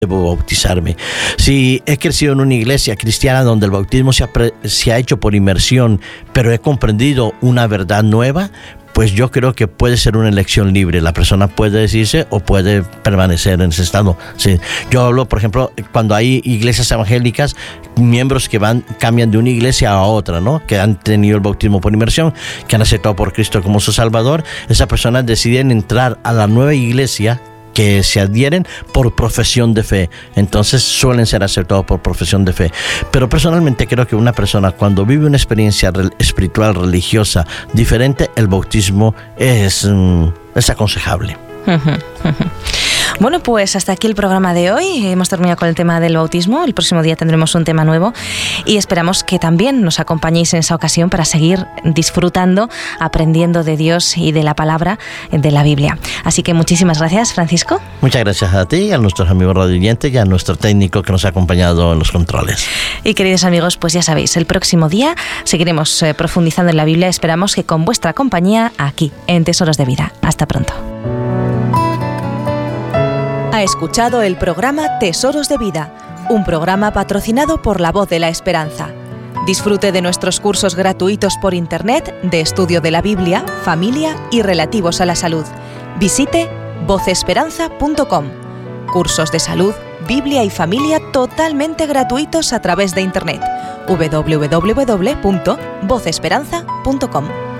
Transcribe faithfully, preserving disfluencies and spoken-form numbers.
debo bautizarme. Si he crecido en una iglesia cristiana donde el bautismo se ha, pre- se ha hecho por inmersión, pero he comprendido una verdad nueva, pues yo creo que puede ser una elección libre. La persona puede decirse o puede permanecer en ese estado. Sí. Yo hablo, por ejemplo, cuando hay iglesias evangélicas, miembros que van, cambian de una iglesia a otra, ¿no? Que han tenido el bautismo por inmersión, que han aceptado por Cristo como su Salvador. Esas personas deciden entrar a la nueva iglesia que se adhieren por profesión de fe. Entonces suelen ser aceptados por profesión de fe. Pero personalmente creo que una persona cuando vive una experiencia re- espiritual, religiosa diferente, el bautismo es, mm, es aconsejable. Bueno, pues hasta aquí el programa de hoy. Hemos terminado con el tema del bautismo. El próximo día tendremos un tema nuevo y esperamos que también nos acompañéis en esa ocasión para seguir disfrutando, aprendiendo de Dios y de la palabra de la Biblia. Así que muchísimas gracias, Francisco. Muchas gracias a ti, a nuestros amigos radioyentes y a nuestro técnico que nos ha acompañado en los controles. Y queridos amigos, pues ya sabéis, el próximo día seguiremos eh, profundizando en la Biblia. Esperamos que con vuestra compañía aquí, en Tesoros de Vida. Hasta pronto. Ha escuchado el programa Tesoros de Vida, un programa patrocinado por La Voz de la Esperanza. Disfrute de nuestros cursos gratuitos por Internet de estudio de la Biblia, familia y relativos a la salud. Visite voz esperanza punto com. Cursos de salud, Biblia y familia totalmente gratuitos a través de Internet. doble u doble u doble u punto voz esperanza punto com.